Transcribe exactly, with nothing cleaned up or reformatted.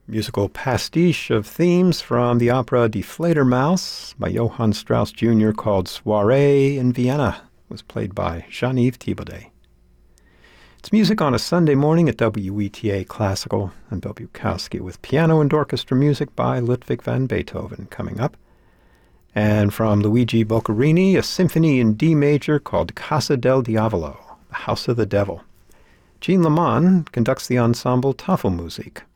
musical pastiche of themes from the opera Die Fledermaus by Johann Strauss Junior called Soirée in Vienna. It was played by Jean-Yves Thibaudet. It's music on a Sunday morning at W E T A Classical. I'm Bill Bukowski with piano and orchestra music by Ludwig van Beethoven coming up. And from Luigi Boccherini, a symphony in D major called Casa del Diavolo, the House of the Devil. Jean Lamont conducts the ensemble Tafelmusik.